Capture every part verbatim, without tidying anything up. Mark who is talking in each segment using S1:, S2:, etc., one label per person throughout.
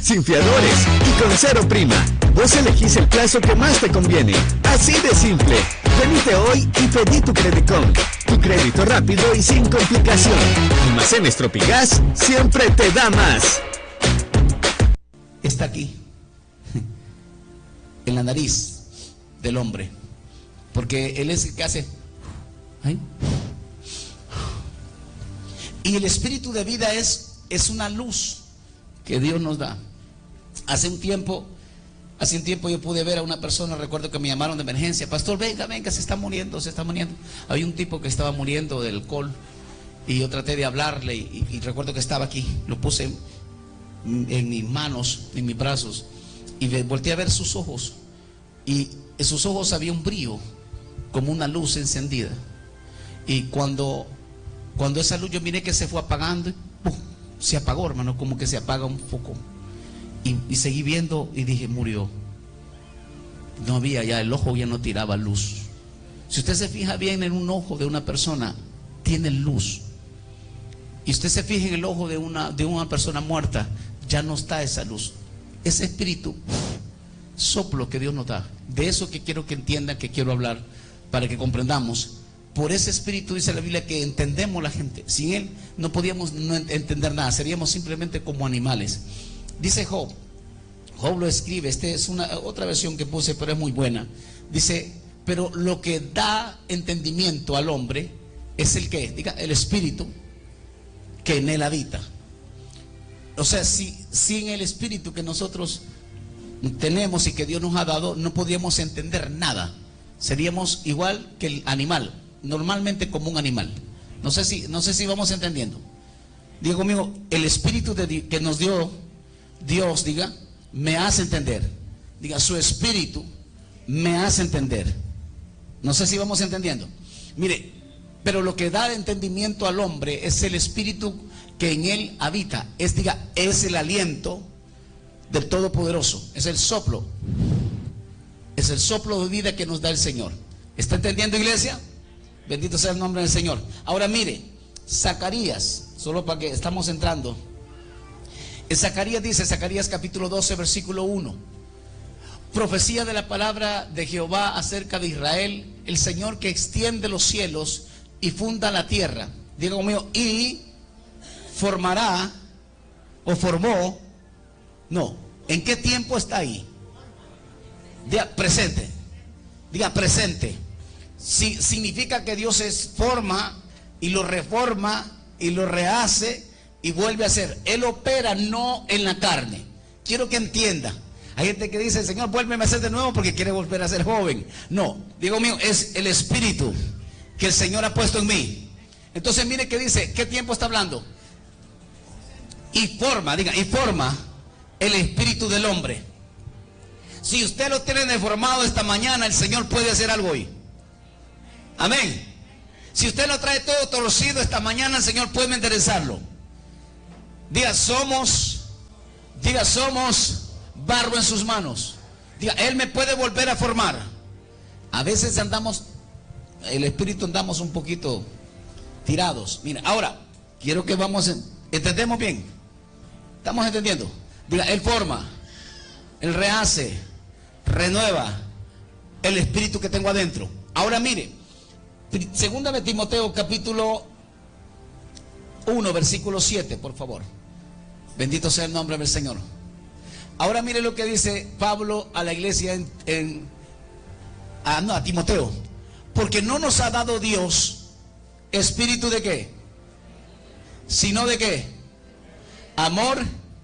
S1: sin fiadores y con cero prima. Vos elegís el plazo que más te conviene. Así de simple. Venite hoy y pedí tu Credicom. Tu crédito rápido y sin complicación. Almacenes Tropigas siempre te da más.
S2: Está aquí, en la nariz del hombre, porque él es el que hace. ¿Ay? Y el espíritu de vida es, es una luz que Dios nos da. Hace un tiempo, hace un tiempo yo pude ver a una persona, recuerdo que me llamaron de emergencia: pastor, venga, venga, se está muriendo, se está muriendo. Había un tipo que estaba muriendo del alcohol y yo traté de hablarle y, y recuerdo que estaba aquí, lo puse en, en mis manos, en mis brazos, y volteé a ver sus ojos, y en sus ojos había un brillo como una luz encendida. Y cuando, cuando esa luz yo miré que se fue apagando, y ¡pum!, se apagó, hermano, como que se apaga un foco. Y, y seguí viendo y dije: murió. No había ya, el ojo ya no tiraba luz. Si usted se fija bien en un ojo de una persona, tiene luz. Y usted se fija en el ojo de una, de una persona muerta, ya no está esa luz. Ese espíritu, soplo que Dios nos da. De eso que quiero que entiendan, que quiero hablar, para que comprendamos. Por ese espíritu dice la Biblia que entendemos la gente. Sin él no podíamos no entender nada, seríamos simplemente como animales. Dice Job, Job lo escribe, esta es una otra versión que puse, pero es muy buena. Dice: pero lo que da entendimiento al hombre es el que, diga, el espíritu que en él habita. O sea, si sin el espíritu que nosotros tenemos y que Dios nos ha dado, no podríamos entender nada. Seríamos igual que el animal, normalmente como un animal. No sé si, no sé si vamos entendiendo. Diga conmigo: el espíritu de, que nos dio Dios, diga, me hace entender. Diga: su espíritu me hace entender. No sé si vamos entendiendo. Mire, pero lo que da entendimiento al hombre es el espíritu que en él habita. Es, diga, es el aliento del Todopoderoso. Es el soplo. Es el soplo de vida que nos da el Señor. ¿Está entendiendo, iglesia? Bendito sea el nombre del Señor. Ahora mire, Zacarías, solo para que estamos entrando. En Zacarías dice, Zacarías capítulo doce, versículo uno: profecía de la palabra de Jehová acerca de Israel, el Señor que extiende los cielos y funda la tierra. Diga conmigo: y formará, o formó, no, ¿en qué tiempo está ahí? Diga presente. Diga presente. Si, significa que Dios es forma y lo reforma y lo rehace y vuelve a hacer. Él opera no en la carne. Quiero que entienda. Hay gente que dice: Señor, vuélveme a hacer de nuevo porque quiere volver a ser joven. No, digo mío, es el espíritu que el Señor ha puesto en mí. Entonces mire que dice, ¿qué tiempo está hablando? Y forma, diga, y forma el espíritu del hombre. Si usted lo tiene deformado esta mañana, el Señor puede hacer algo hoy. Amén. Si usted lo trae todo torcido esta mañana, el Señor puede enderezarlo. Diga: somos, diga, somos barro en sus manos. Diga: Él me puede volver a formar. A veces andamos, el espíritu andamos un poquito tirados. Mira, ahora, quiero que vamos, en, ¿entendemos bien? ¿Estamos entendiendo? Diga: Él forma, Él rehace, renueva el espíritu que tengo adentro. Ahora mire, segunda de Timoteo capítulo uno, versículo siete, por favor. Bendito sea el nombre del Señor. Ahora mire lo que dice Pablo a la iglesia en, en a, no, a Timoteo: porque no nos ha dado Dios espíritu de qué, sino de qué, amor.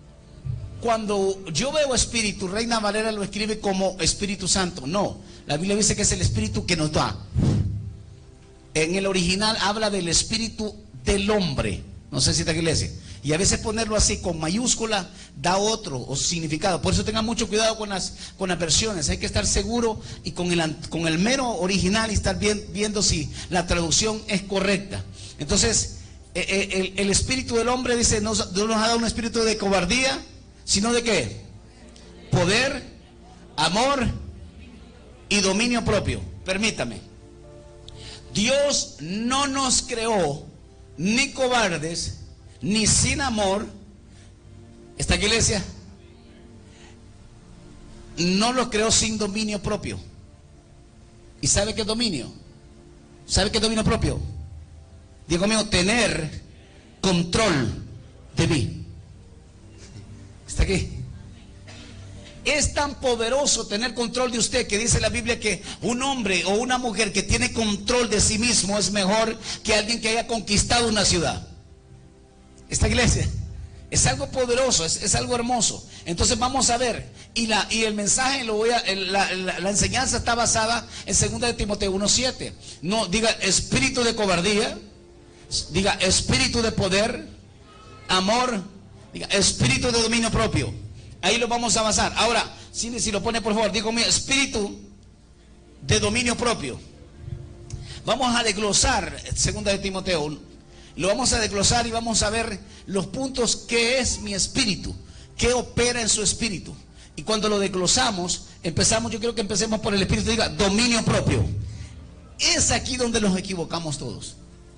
S2: Cuando yo veo espíritu, Reina Valera lo escribe como Espíritu Santo. No, la Biblia dice que es el espíritu que nos da. En el original habla del espíritu del hombre. No sé si está en la iglesia. Y a veces ponerlo así con mayúscula da otro o significado. Por eso tengan mucho cuidado con las, con las versiones. Hay que estar seguro y con el, con el mero original y estar bien, viendo si la traducción es correcta. Entonces, eh, el, el espíritu del hombre dice: no, no nos ha dado un espíritu de cobardía, sino de qué, poder, amor y dominio propio. Permítame. Dios no nos creó ni cobardes, ni sin amor. ¿Está aquí, iglesia? no los creó sin dominio propio. ¿Y sabe qué es dominio? ¿Sabe qué es dominio propio? Digo conmigo, tener control de mí. ¿Está aquí? Es tan poderoso tener control de usted que dice la Biblia que un hombre o una mujer que tiene control de sí mismo es mejor que alguien que haya conquistado una ciudad. Esta iglesia es algo poderoso, es, es algo hermoso. Entonces vamos a ver, y, la, y el mensaje, lo voy a, la, la, la enseñanza está basada en segunda de Timoteo uno siete. No diga espíritu de cobardía, diga espíritu de poder, amor, diga espíritu de dominio propio. Ahí lo vamos a basar. Ahora, si, si lo pone por favor, digo mío, espíritu de dominio propio. Vamos a desglosar segunda de Timoteo. Lo vamos a desglosar y vamos a ver los puntos. ¿Qué es mi espíritu? ¿Qué opera en su espíritu? Y cuando lo desglosamos, empezamos, yo creo que empecemos por el espíritu, diga, dominio propio. Es aquí donde nos equivocamos todos.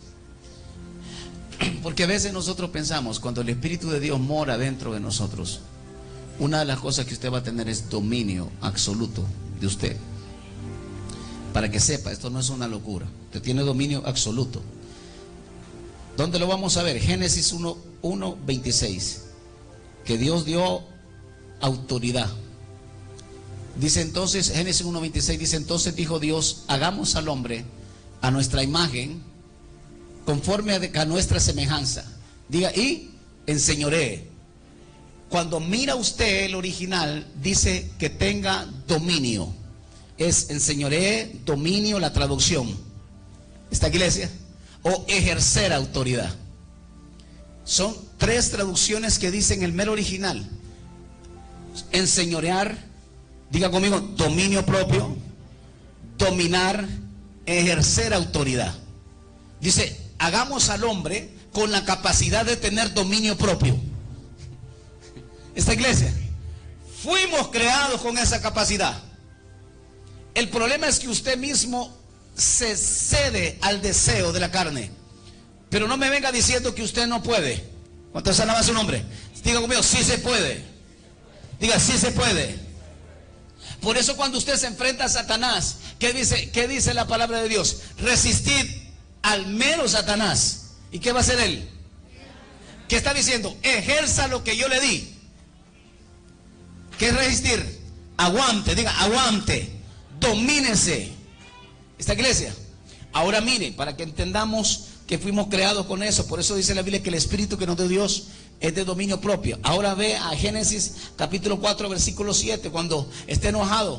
S2: Porque a veces nosotros pensamos, cuando el Espíritu de Dios mora dentro de nosotros, una de las cosas que usted va a tener es dominio absoluto de usted. Para que sepa, esto no es una locura. Usted tiene dominio absoluto. ¿Dónde lo vamos a ver? Génesis uno, veintiséis. Que Dios dio autoridad. Dice entonces, Génesis uno, veintiséis, dice entonces dijo Dios, hagamos al hombre a nuestra imagen, conforme a, a nuestra semejanza. Diga, y enseñoree. Cuando mira usted el original, dice que tenga dominio. Es enseñoree, dominio, la traducción. ¿Esta iglesia? O ejercer autoridad. Son tres traducciones que dicen el mero original. Enseñorear, diga conmigo, dominio propio, dominar, ejercer autoridad. Dice, hagamos al hombre con la capacidad de tener dominio propio. Esta iglesia, fuimos creados con esa capacidad. El problema es que usted mismo se cede al deseo de la carne. Pero no me venga diciendo que usted no puede. ¿Cuántos alaban su nombre? Diga conmigo, sí se puede. Diga, sí se puede. Por eso cuando usted se enfrenta a Satanás, ¿qué dice, qué dice la palabra de Dios? Resistid al mero Satanás. ¿Y qué va a hacer él? ¿Qué está diciendo? Ejerza lo que yo le di. ¿Qué es resistir? Aguante, diga, aguante, domínese. Esta iglesia. Ahora mire, para que entendamos que fuimos creados con eso, por eso dice la Biblia que el espíritu que nos dio Dios es de dominio propio. Ahora ve a Génesis capítulo cuatro, versículo siete, cuando esté enojado.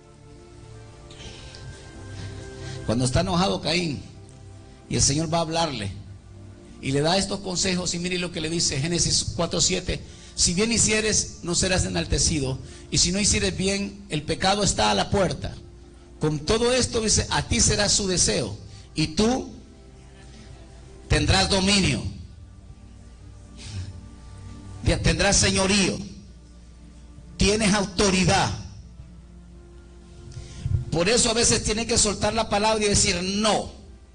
S2: Cuando está enojado Caín, y el Señor va a hablarle, y le da estos consejos, y mire lo que le dice, Génesis cuatro, siete. Si bien hicieres, no serás enaltecido, y si no hicieres bien, el pecado está a la puerta. Con todo esto dice, a ti será su deseo, y tú tendrás dominio, tendrás señorío, tienes autoridad. Por eso a veces tienes que soltar la palabra y decir no.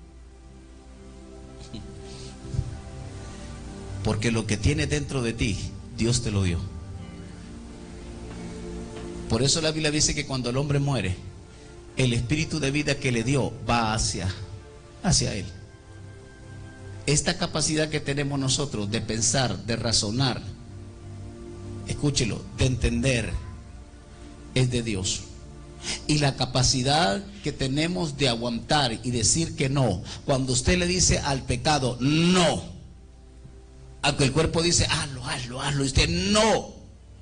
S2: Porque lo que tienes dentro de ti, Dios te lo dio. Por eso la Biblia dice que cuando el hombre muere, el espíritu de vida que le dio va hacia, hacia él. Esta capacidad que tenemos nosotros de pensar, de razonar, escúchelo, de entender, es de Dios. Y la capacidad que tenemos de aguantar y decir que no, cuando usted le dice al pecado no, aunque el cuerpo dice hazlo, hazlo, hazlo, y usted no.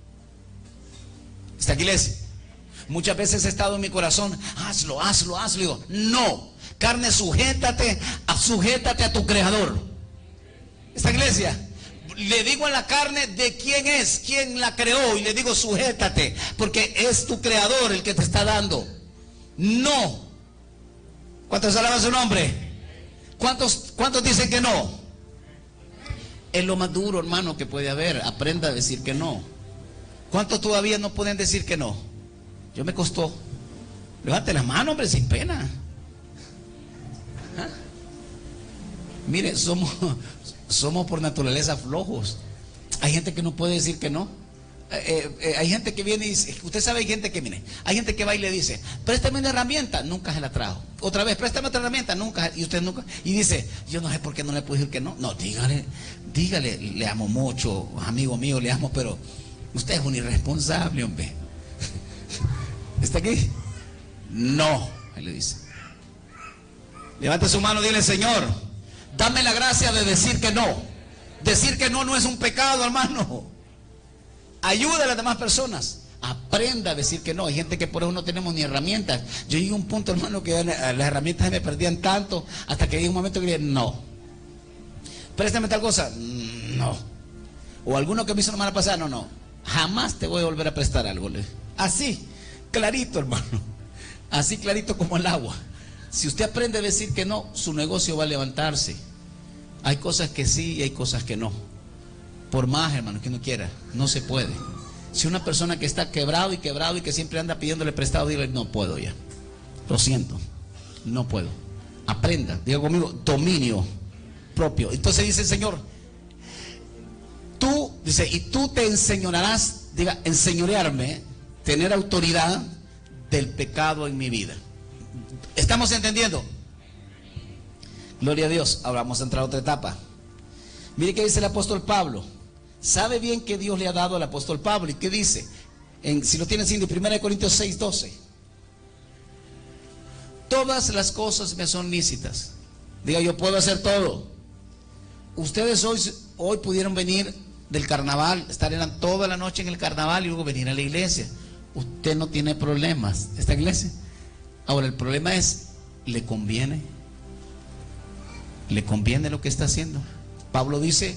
S2: ¿Está aquí, iglesia? Muchas veces he estado en mi corazón, hazlo, hazlo, hazlo, y digo no. Carne, sujétate, sujétate a tu creador. Esta iglesia, le digo a la carne de quién es, quién la creó, y le digo sujétate, porque es tu creador el que te está dando. No. ¿Cuántos alaban su nombre? ¿Cuántos, cuántos dicen que no? Es lo más duro, hermano, que puede haber. Aprenda a decir que no. ¿Cuántos todavía no pueden decir que no? Yo me costó. Levante la mano, hombre, sin pena. ¿Ah? Mire, somos, somos por naturaleza flojos. Hay gente que no puede decir que no. Eh, eh, hay gente que viene y dice, usted sabe, hay gente que viene, hay gente que va y le dice, préstame una herramienta, nunca se la trajo. Otra vez, préstame otra herramienta, nunca, y usted nunca, y dice, yo no sé por qué no le puedo decir que no. No, dígale, dígale, le amo mucho, amigo mío, le amo, pero usted es un irresponsable, hombre. ¿Está aquí? No, él le dice. Levante su mano, dile, Señor, dame la gracia de decir que no. Decir que no no es un pecado, hermano. Ayuda a las demás personas. Aprenda a decir que no. Hay gente que por eso no tenemos ni herramientas. Yo llegué a un punto, hermano, que las herramientas se me perdían tanto, hasta que llegué a un momento que dije, no. Préstame tal cosa, no. O alguno que me hizo una mala pasada, no, no. Jamás te voy a volver a prestar algo. Así, clarito, hermano. Así clarito como el agua. Si usted aprende a decir que no, su negocio va a levantarse. Hay cosas que sí y hay cosas que no. Por más, hermano, que uno quiera, no se puede. Si una persona que está quebrado y quebrado y que siempre anda pidiéndole prestado, dile, no puedo ya. Lo siento, no puedo. Aprenda, diga conmigo, dominio propio. Entonces dice el Señor, tú, dice, y tú te enseñorearás, diga, enseñorearme, tener autoridad del pecado en mi vida. ¿Estamos entendiendo? Gloria a Dios. Ahora vamos a entrar a otra etapa. Mire qué dice el apóstol Pablo. Sabe bien que Dios le ha dado al apóstol Pablo. ¿Y qué dice? En, si lo tienen sin de primera de Corintios seis, doce. Todas las cosas me son lícitas. Diga, yo puedo hacer todo. Ustedes hoy, hoy pudieron venir del carnaval, estar en toda la noche en el carnaval y luego venir a la iglesia. Usted no tiene problemas. ¿Esta iglesia? Ahora el problema es, ¿le conviene? ¿Le conviene lo que está haciendo? Pablo dice,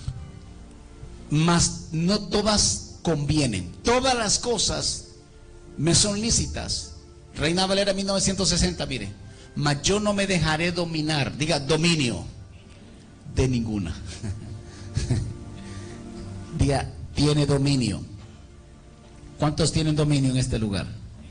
S2: mas no todas convienen. Todas las cosas me son lícitas. Reina Valera mil novecientos sesenta, mire. Mas yo no me dejaré dominar, diga dominio, de ninguna. Diga, tiene dominio. ¿Cuántos tienen dominio en este lugar?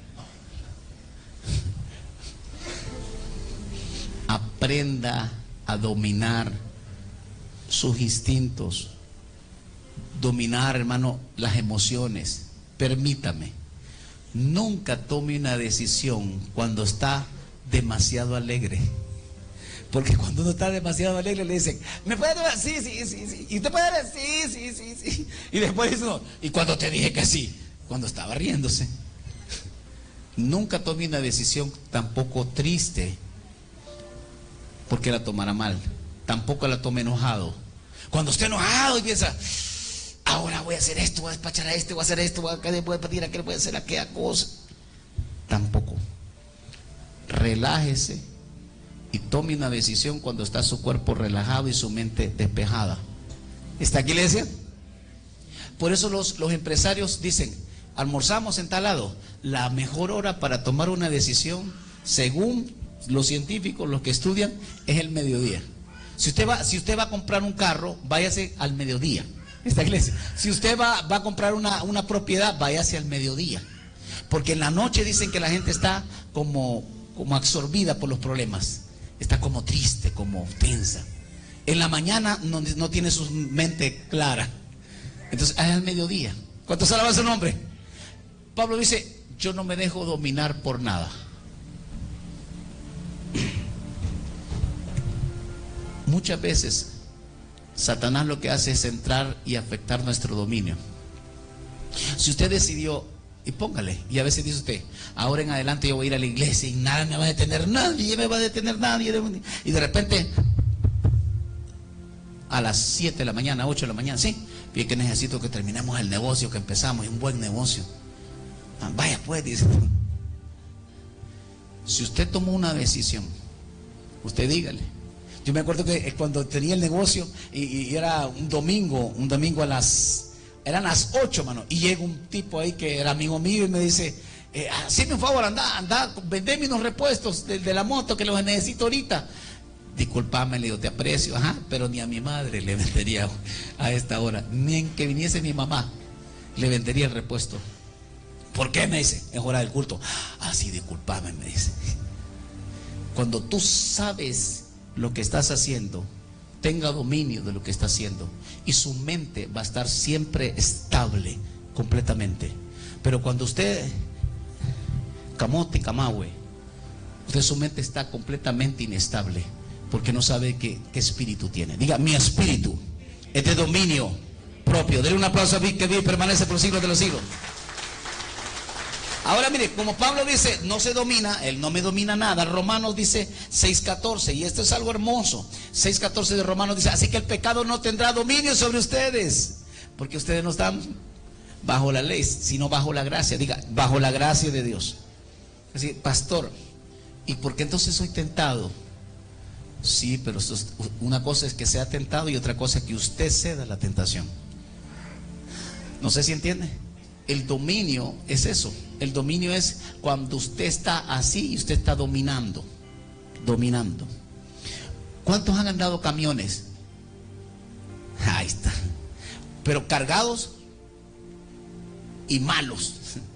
S2: Aprenda a dominar sus instintos, dominar, hermano, las emociones. Permítame, nunca tome una decisión cuando está demasiado alegre, porque cuando uno está demasiado alegre le dicen, ¿me puede tomar? Sí, sí, sí, sí, y te puede decir, sí, sí, sí, sí, y después dice, no, y cuando te dije que sí, cuando estaba riéndose. Nunca tome una decisión tampoco triste, porque la tomará mal. Tampoco la tome enojado. Cuando esté enojado y piensa, ahora voy a hacer esto, voy a despachar a este, voy a hacer esto, voy a pedir a aquel, voy a hacer aquella cosa. Tampoco. Relájese y tome una decisión cuando está su cuerpo relajado y su mente despejada. ¿Está aquí, iglesia? Por eso los, los empresarios dicen, almorzamos en tal lado. La mejor hora para tomar una decisión, según los científicos, los que estudian, es el mediodía. Si usted va, si usted va a comprar un carro, váyase al mediodía. Esta iglesia. Si usted va, va a comprar una, una propiedad, váyase al mediodía. Porque en la noche dicen que la gente está como, como absorbida por los problemas. Está como triste, como tensa. En la mañana no, no tiene su mente clara. Entonces, es al mediodía. ¿Cuántos alaban su nombre? Pablo dice, yo no me dejo dominar por nada. Muchas veces Satanás lo que hace es entrar y afectar nuestro dominio. Si usted decidió, y póngale, y a veces dice usted, ahora en adelante yo voy a ir a la iglesia y nada me va a detener, nadie me va a detener, nadie, y de repente a las siete de la mañana, ocho de la mañana, sí, bien que necesito que terminemos el negocio que empezamos, es un buen negocio. Ah, vaya pues, dice. Si usted tomó una decisión, usted dígale. Yo me acuerdo que cuando tenía el negocio y, y era un domingo, un domingo a las, eran las ocho, mano, y llega un tipo ahí que era amigo mío y me dice, eh, hazme un favor, anda, anda, vendeme unos repuestos de, de la moto que los necesito ahorita. Disculpame, le digo, te aprecio, ajá, pero ni a mi madre le vendería a esta hora, ni en que viniese mi mamá le vendería el repuesto. ¿Por qué? Me dice, es hora del culto. Ah, sí, disculpame, me dice. Cuando tú sabes lo que estás haciendo, tenga dominio de lo que está haciendo y su mente va a estar siempre estable, completamente. Pero cuando usted, camote, camahue, usted su mente está completamente inestable, porque no sabe qué, qué espíritu tiene. Diga, mi espíritu es de dominio propio. Denle un aplauso a Vic, que vive y permanece por los siglos de los siglos. Ahora mire, como Pablo dice, no se domina, él no me domina nada. Romanos dice seis catorce, y esto es algo hermoso. seis catorce de Romanos dice, así que el pecado no tendrá dominio sobre ustedes, porque ustedes no están bajo la ley, sino bajo la gracia. Diga, bajo la gracia de Dios. Así, pastor, ¿y por qué entonces soy tentado? Sí, pero esto es, una cosa es que sea tentado y otra cosa es que usted ceda a la tentación. No sé si entiende. El dominio es eso. El dominio es cuando usted está así y usted está dominando. Dominando. ¿Cuántos han andado camiones? Ahí está. Pero cargados y malos.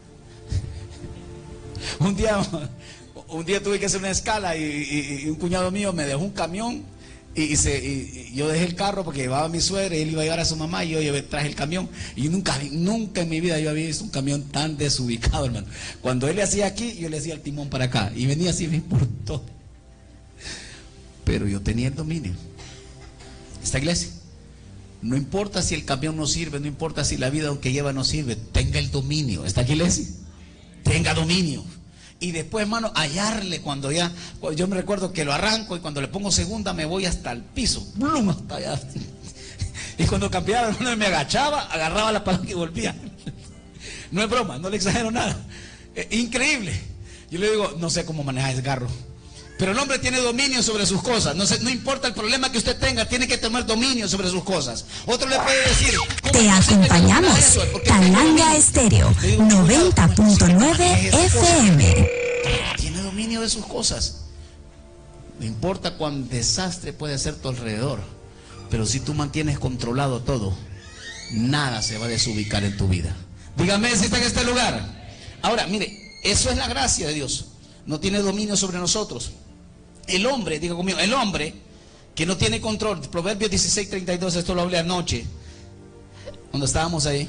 S2: Un día, un día tuve que hacer una escala y, y, y un cuñado mío me dejó un camión y, y, se, y, y yo dejé el carro porque llevaba a mi suegra y él iba a llevar a su mamá y yo llevé, traje el camión. Y nunca, nunca en mi vida yo había visto un camión tan desubicado, hermano. Cuando él le hacía aquí, yo le hacía el timón para acá y venía así, me importó. Pero yo tenía el dominio. Esta iglesia, no importa si el camión no sirve, no importa si la vida que lleva no sirve, tenga el dominio. ¿Está aquí, iglesia? Tenga dominio. Y después, hermano, hallarle cuando ya, yo me recuerdo que lo arranco y cuando le pongo segunda me voy hasta el piso, ¡blum!, hasta allá. Y cuando cambiaba, hermano, me agachaba, agarraba la palanca y volvía. No es broma, no le exagero nada. Eh, increíble. Yo le digo, no sé cómo manejar el carro, pero el hombre tiene dominio sobre sus cosas. No, sé, no importa el problema que usted tenga, tiene que tomar dominio sobre sus cosas. Otro le puede decir,
S3: te acompañamos, Talanga Estéreo noventa punto nueve F M.
S2: Tiene dominio de sus cosas. No importa cuán desastre puede ser tu alrededor, pero si tú mantienes controlado todo, nada se va a desubicar en tu vida. Dígame si está en este lugar. Ahora, mire, eso es la gracia de Dios. No tiene dominio sobre nosotros. El hombre, diga conmigo, el hombre que no tiene control. Proverbios dieciséis treinta y dos, esto lo hablé anoche cuando estábamos ahí,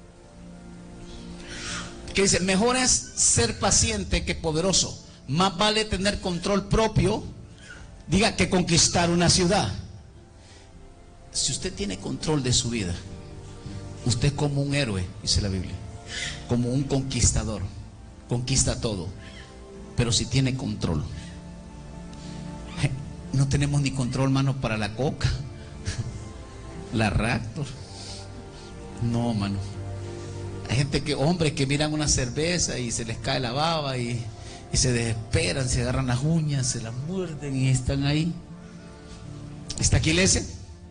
S2: que dice, mejor es ser paciente que poderoso. Más vale tener control propio, diga, que conquistar una ciudad. Si usted tiene control de su vida, usted es como un héroe, dice la Biblia, como un conquistador, conquista todo. Pero si tiene control, no tenemos ni control, mano, para la coca, la Raptor. No, mano. Hay gente que, hombres que miran una cerveza y se les cae la baba y, y se desesperan, se agarran las uñas, se las muerden y están ahí. ¿Está aquí, iglesia?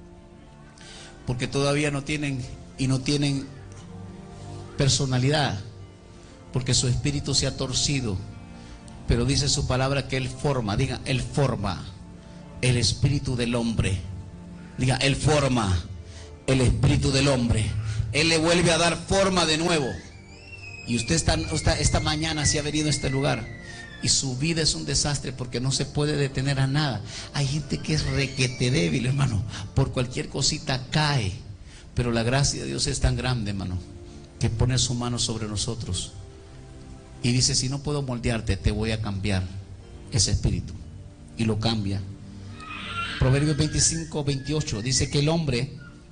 S2: Porque todavía no tienen y no tienen personalidad, porque su espíritu se ha torcido. Pero dice su palabra que Él forma, diga, Él forma el espíritu del hombre. Diga, Él forma el espíritu del hombre. Él le vuelve a dar forma de nuevo. Y usted está, esta, esta mañana se ha venido a este lugar y su vida es un desastre porque no se puede detener a nada. Hay gente que es requete débil, hermano. Por cualquier cosita cae. Pero la gracia de Dios es tan grande, hermano, que pone su mano sobre nosotros. Y dice, si no puedo moldearte, te voy a cambiar ese espíritu. Y lo cambia. Proverbios veinticinco veintiocho dice que el hombre,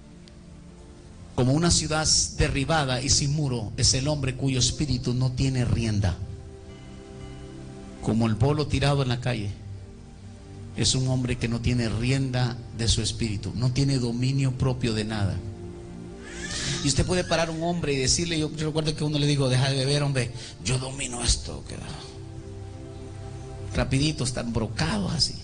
S2: como una ciudad derribada y sin muro, es el hombre cuyo espíritu no tiene rienda. Como el bolo tirado en la calle, es un hombre que no tiene rienda de su espíritu, no tiene dominio propio de nada. Y usted puede parar a un hombre y decirle, yo, yo recuerdo que uno le digo, deja de beber, hombre, yo domino esto, que rapidito, están brocados así.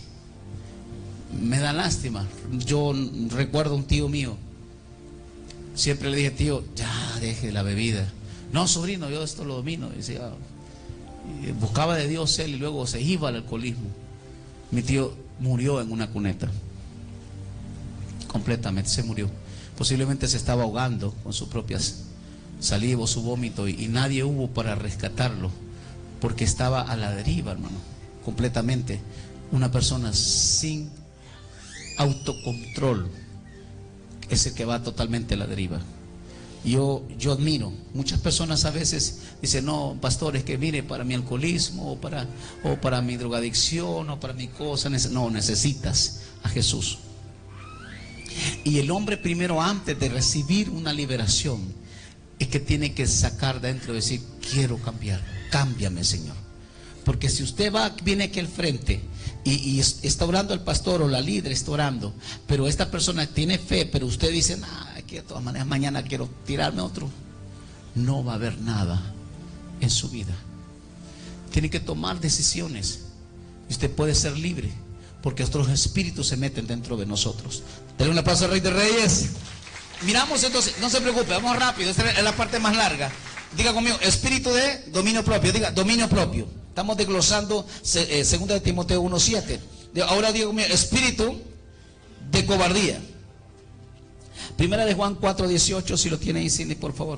S2: Me da lástima. Yo recuerdo un tío mío, siempre le dije, tío, ya deje la bebida. No, sobrino, yo esto lo domino. Y decía, y buscaba de Dios él y luego se iba al alcoholismo. Mi tío murió en una cuneta, completamente se murió. Posiblemente se estaba ahogando con sus propias saliva, su vómito, y, y nadie hubo para rescatarlo porque estaba a la deriva, hermano, completamente. Una persona sin autocontrol es el que va totalmente a la deriva. Yo, yo admiro. Muchas personas a veces dicen, no, pastor, es que mire, para mi alcoholismo, o para, o para mi drogadicción, o para mi cosa. No, necesitas a Jesús. Y el hombre primero, antes de recibir una liberación, es que tiene que sacar dentro y decir, quiero cambiar, cámbiame, Señor. Porque si usted va, viene aquí al frente y, y está orando el pastor o la líder está orando, pero esta persona tiene fe, pero usted dice, nah, que de todas maneras mañana quiero tirarme otro, no va a haber nada en su vida. Tiene que tomar decisiones y usted puede ser libre, porque otros espíritus se meten dentro de nosotros. Denle un aplauso al Rey de Reyes. Miramos entonces, no se preocupe, vamos rápido, esta es la parte más larga. Diga conmigo, espíritu de dominio propio. Diga, dominio propio. Estamos desglosando eh, segunda de Timoteo uno siete. Ahora digo conmigo, espíritu de cobardía. Primera de Juan cuatro dieciocho, si lo tiene ahí, Cindy, por favor.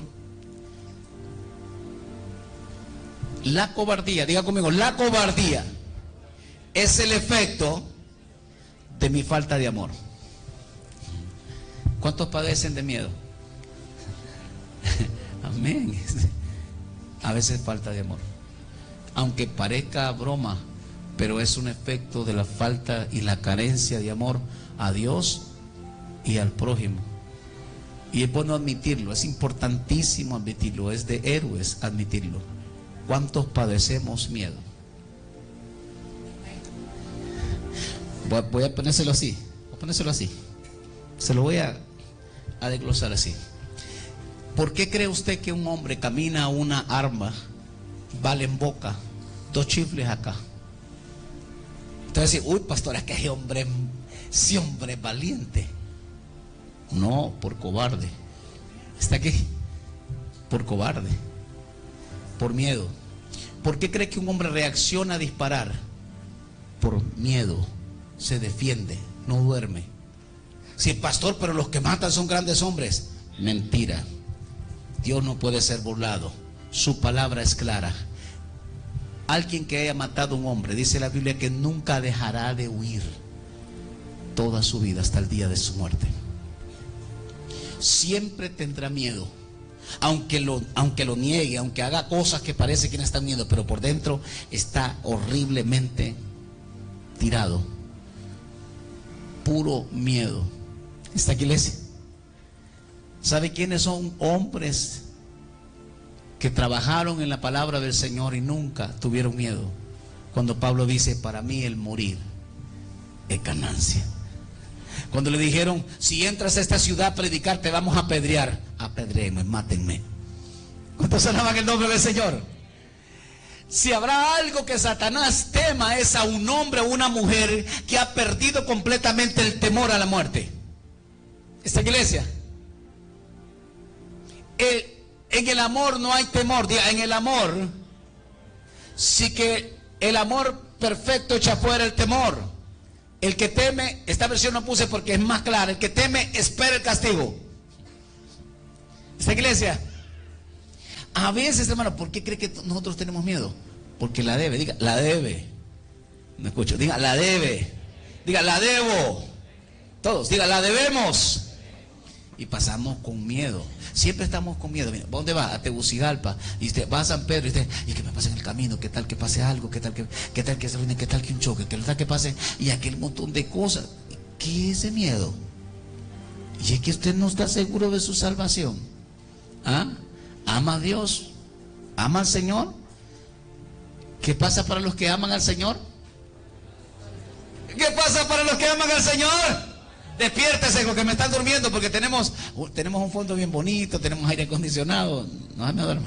S2: La cobardía, diga conmigo, la cobardía es el efecto de mi falta de amor. ¿Cuántos padecen de miedo? Amén. A veces falta de amor. Aunque parezca broma, pero es un efecto de la falta y la carencia de amor a Dios y al prójimo. Y es bueno admitirlo, es importantísimo admitirlo, es de héroes admitirlo. ¿Cuántos padecemos miedo? Voy a, voy a ponérselo así, voy a ponérselo así. Se lo voy a, a desglosar así. ¿Por qué cree usted que un hombre camina una arma, bala en boca, dos chifles acá? Entonces, uy, pastor, es que ese hombre, ese hombre es valiente. No, por cobarde. ¿Está aquí? Por cobarde. Por miedo. ¿Por qué cree que un hombre reacciona a disparar? Por miedo. Se defiende, no duerme. Sí, pastor, pero los que matan son grandes hombres. Mentira. Dios no puede ser burlado. Su palabra es clara. Alguien que haya matado a un hombre, dice la Biblia, que nunca dejará de huir toda su vida hasta el día de su muerte. Siempre tendrá miedo, aunque lo, aunque lo niegue, aunque haga cosas que parece que no está miedo, pero por dentro está horriblemente tirado. Puro miedo. ¿Está aquí, iglesia? ¿Sabe quiénes son hombres que trabajaron en la palabra del Señor y nunca tuvieron miedo? Cuando Pablo dice, para mí el morir es ganancia. Cuando le dijeron, si entras a esta ciudad a predicar, te vamos a apedrear. Apedréenme, mátenme. ¿Cuántos alaban el nombre del Señor? Si habrá algo que Satanás tema, es a un hombre o una mujer que ha perdido completamente el temor a la muerte. ¿Esta iglesia? El, en el amor no hay temor. En el amor, sí que el amor perfecto echa fuera el temor. El que teme, esta versión no puse porque es más clara, el que teme espera el castigo. ¿Esta iglesia? A veces, hermano, ¿por qué cree que nosotros tenemos miedo? Porque la debe, diga, la debe. No escucho, diga, la debe. Diga, la debo. Todos, diga, la debemos. Y pasamos con miedo. Siempre estamos con miedo. Mira, ¿dónde va? A Tegucigalpa. Y usted va a San Pedro y usted, y que me pase en el camino, qué tal que pase algo, qué tal que, qué tal que se ruine, qué tal que un choque, qué tal que pase, y aquel montón de cosas. ¿Qué es ese miedo? Y es que usted no está seguro de su salvación. ¿Ah? ¿Ama a Dios? ¿Ama al Señor? ¿Qué pasa para los que aman al Señor? ¿Qué pasa para los que aman al Señor? Despiértese, porque me están durmiendo, porque tenemos, uh, tenemos un fondo bien bonito, tenemos aire acondicionado. No me duerman.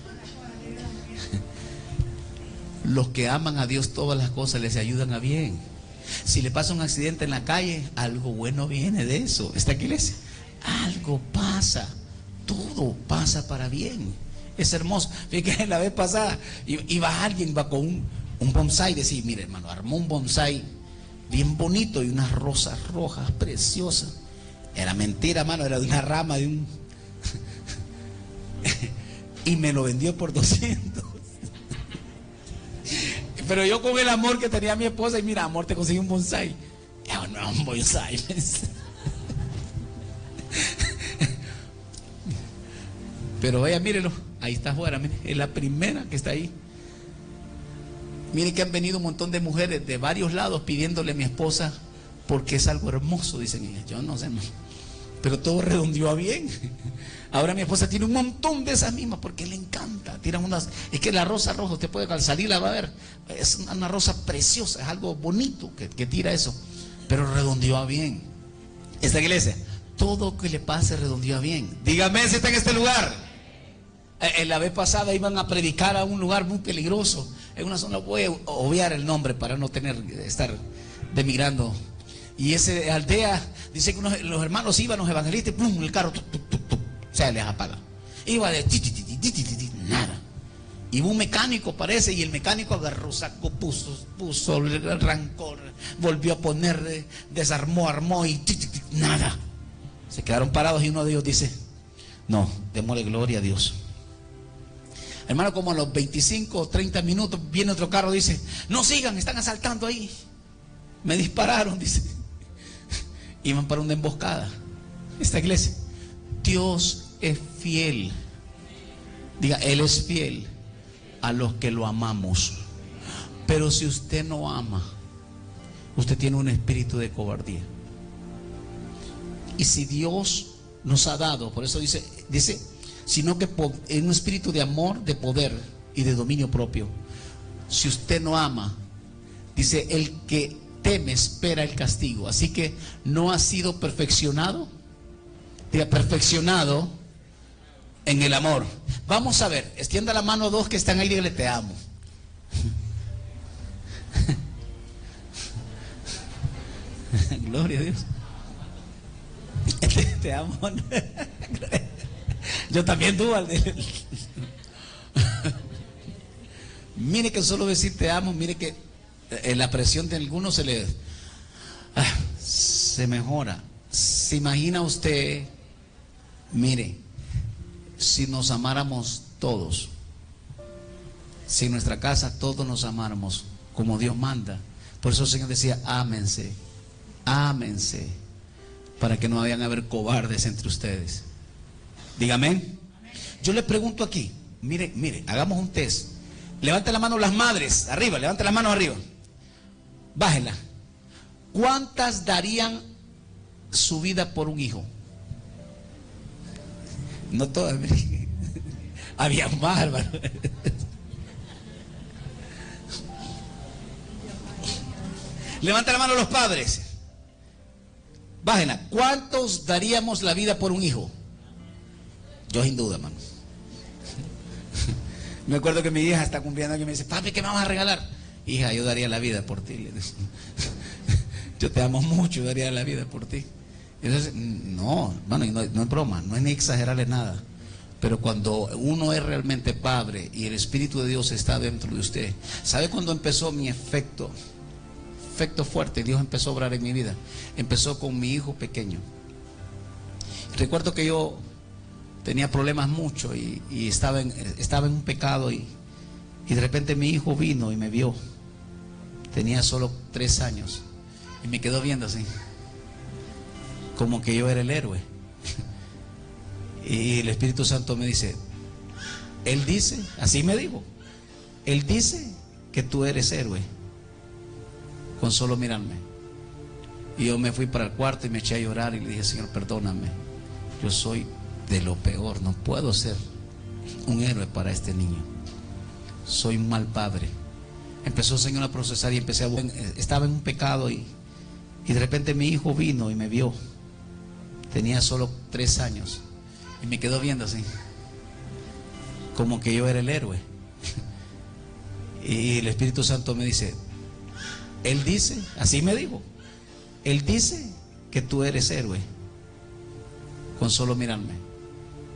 S2: Los que aman a Dios, todas las cosas les ayudan a bien. Si le pasa un accidente en la calle, algo bueno viene de eso. ¿Está aquí, iglesia? Algo pasa. Todo pasa para bien. Es hermoso. Fíjate, la vez pasada iba alguien, va con un, un bonsai, decía, mire hermano, armó un bonsai bien bonito y unas rosas rojas preciosas. Era mentira, hermano, era de una rama de un y me lo vendió por doscientos. Pero yo con el amor que tenía mi esposa, y mira, amor, te conseguí un bonsai. No, no, un bonsai. Pero vaya, mírelo, ahí está afuera, mire, es la primera que está ahí. Mire que han venido un montón de mujeres de varios lados pidiéndole a mi esposa porque es algo hermoso, dicen ellas. Yo no sé, no. Pero todo redondeó a bien. Ahora mi esposa tiene un montón de esas mismas porque le encanta. Tiran unas, es que la rosa roja, usted puede al salir la va a ver. Es una rosa preciosa, es algo bonito que, que tira eso. Pero redondeó a bien. Esta iglesia, todo que le pase redondeó a bien. Dígame si está en este lugar. En la vez pasada iban a predicar a un lugar muy peligroso, en una zona, voy a obviar el nombre para no tener estar demigrando. Y esa aldea, dice que unos, los hermanos iban, los evangelistas, pum, el carro, tuc, tuc, tuc, tuc, se les apaga. Iba de ti, ti, ti, ti, ti, ti, ti, nada. Y un mecánico parece, y el mecánico agarró, sacó, puso, puso, arrancó, volvió a poner, desarmó, armó y ti, ti, ti, nada. Se quedaron parados y uno de ellos dice, no, démosle gloria a Dios. Hermano, como a los veinticinco o treinta minutos viene otro carro, dice, no sigan, están asaltando ahí. Me dispararon, dice. Iban para una emboscada. Esta iglesia, Dios es fiel. Diga, Él es fiel a los que lo amamos. Pero si usted no ama, usted tiene un espíritu de cobardía. Y si Dios nos ha dado, por eso dice, dice, sino que en un espíritu de amor, de poder y de dominio propio. Si usted no ama, dice, el que teme espera el castigo. Así que no ha sido perfeccionado, diga, perfeccionado en el amor. Vamos a ver, extienda la mano a dos que están ahí y dígale, te amo. Gloria a Dios. Te, te amo. Yo también dudo. Mire que solo decir te amo, mire que eh, la presión de algunos se le ah, se mejora. ¿Se imagina usted? Mire, si nos amáramos todos, si en nuestra casa todos nos amáramos como Dios manda. Por eso el Señor decía, ámense, ámense, para que no vayan a haber cobardes entre ustedes. Dígame. Yo le pregunto aquí, mire, mire, hagamos un test. Levante la mano las madres, arriba, levante las manos arriba. Bájela. ¿Cuántas darían su vida por un hijo? No todas, mire. Había más, hermano. Levante la mano los padres. Bájenla. ¿Cuántos daríamos la vida por un hijo? Yo sin duda, hermano. Me acuerdo que mi hija está cumpliendo años y me dice, papi, ¿qué me vas a regalar? Hija, yo daría la vida por ti. Yo te amo mucho, yo daría la vida por ti. Entonces, no, bueno, no, no es broma, no es ni exagerarle nada. Pero cuando uno es realmente padre y el Espíritu de Dios está dentro de usted, ¿sabe cuándo empezó mi efecto? Efecto fuerte, Dios empezó a obrar en mi vida. Empezó con mi hijo pequeño. Recuerdo que yo tenía problemas mucho y, y estaba, en, estaba en un pecado y, y de repente mi hijo vino y me vio. Tenía solo tres años y me quedó viendo así, como que yo era el héroe. Y el Espíritu Santo me dice, Él dice, así me dijo, Él dice que tú eres héroe con solo mirarme. Y yo me fui para el cuarto y me eché a llorar y le dije, Señor, perdóname, yo soy de lo peor, no puedo ser un héroe para este niño, soy un mal padre. Empezó el Señor a procesar y empecé a, estaba en un pecado y, y de repente mi hijo vino y me vio. Tenía solo tres años y me quedó viendo así, como que yo era el héroe. Y el Espíritu Santo me dice, Él dice, así me dijo, Él dice que tú eres héroe con solo mirarme.